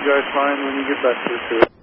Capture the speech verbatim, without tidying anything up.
guys find when you get back to the field.